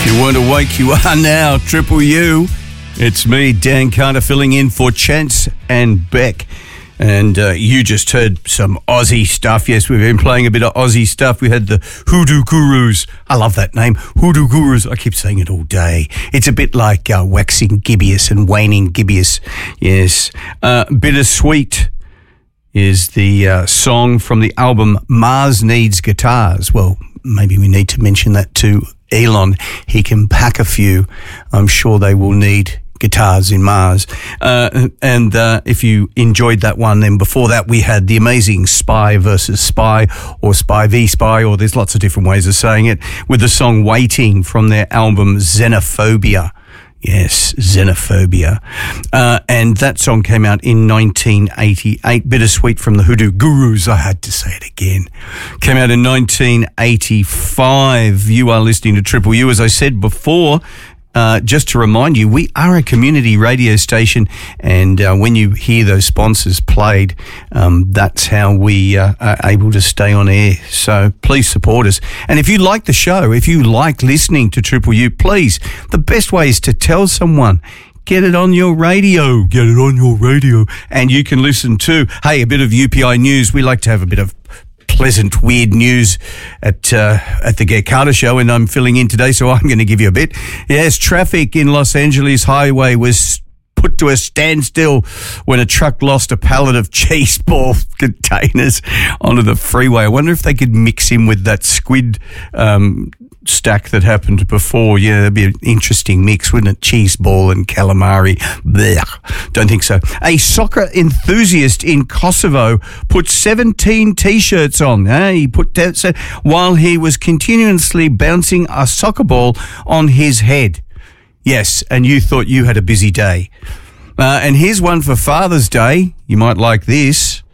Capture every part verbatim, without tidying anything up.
If you weren't awake, you are now. Triple U. It's me, Dan Carter, filling in for Chance and Beck. And uh, you just heard some Aussie stuff. Yes, we've been playing a bit of Aussie stuff. We had the Hoodoo Gurus. I love that name, Hoodoo Gurus. I keep saying it all day. It's a bit like uh, waxing gibbous and waning gibbous. Yes. Uh, Bittersweet is the uh, song from the album Mars Needs Guitars. Well, maybe we need to mention that to Elon. He can pack a few. I'm sure they will need guitars in Mars. Uh, and uh, if you enjoyed that one, then before that we had the amazing Spy versus Spy, or Spy v Spy, or there's lots of different ways of saying it, with the song Waiting from their album Xenophobia. Yes, Xenophobia. Uh, and that song came out in nineteen eighty-eight. Bittersweet from the Hoodoo Gurus. I had to say it again. Came out in nineteen eighty-five. You are listening to Triple U. As I said before, Uh, just to remind you, we are a community radio station, and uh, when you hear those sponsors played, um, that's how we uh, are able to stay on air. So please support us. And if you like the show, if you like listening to Triple U, please, the best way is to tell someone. Get it on your radio. Get it on your radio. And you can listen to, hey, a bit of U P I news. We like to have a bit of pleasant, weird news at uh, at the Get Carter Show, and I'm filling in today, so I'm going to give you a bit. Yes, traffic in Los Angeles highway was put to a standstill when a truck lost a pallet of cheese ball containers onto the freeway. I wonder if they could mix in with that squid um, stack that happened before. Yeah, that'd be an interesting mix, wouldn't it? Cheese ball and calamari. Blech. Don't think so. A soccer enthusiast in Kosovo put seventeen T-shirts on. Eh? He put that so, while he was continuously bouncing a soccer ball on his head. Yes, and you thought you had a busy day. Uh, and here's one for Father's Day. You might like this.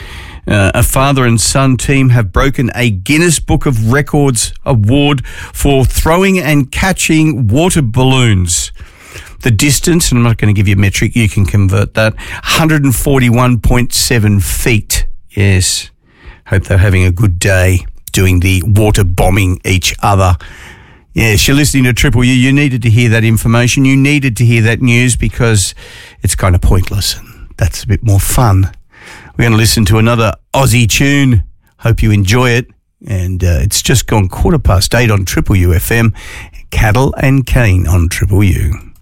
Uh, a father and son team have broken a Guinness Book of Records award for throwing and catching water balloons. The distance, and I'm not going to give you a metric, you can convert that, one hundred forty-one point seven feet. Yes. Hope they're having a good day doing the water bombing each other. Yes, you're listening to Triple U. You needed to hear that information. You needed to hear that news because it's kind of pointless, and that's a bit more fun. We're going to listen to another Aussie tune. Hope you enjoy it. And uh, it's just gone quarter past eight on Triple U F M. Cattle and Cane on Triple U.